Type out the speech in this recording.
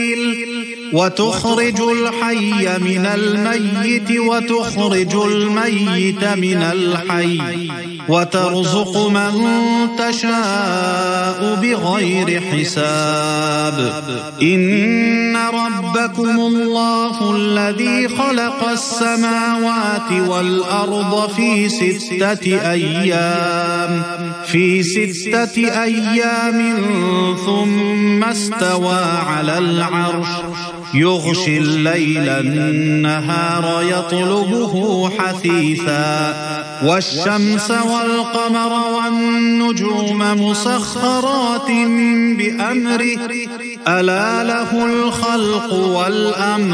وتخرج الحي من الميت وتخرج الميت من الحي وترزق من تشاء بغير حساب إن ربكم الله الذي خلق السماوات والأرض في 6 أيام ثم استوى على العرش يغشي الليل النهار يطلبه حثيثا والشمس والقمر والنجوم مسخرات بأمره ألا له الخلق والأمر